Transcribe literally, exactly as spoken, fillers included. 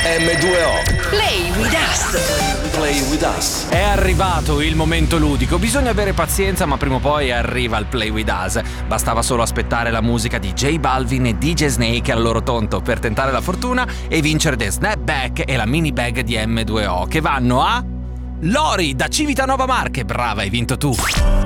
emme due o. Play with us. Play with us. È arrivato il momento ludico, bisogna avere pazienza ma prima o poi arriva il Play with us. Bastava solo aspettare la musica di J Balvin e D J Snake al loro tonto per tentare la fortuna e vincere The Snapback e la mini bag di emme due o che vanno a... Lori da Civitanova Marche, brava, hai vinto tu.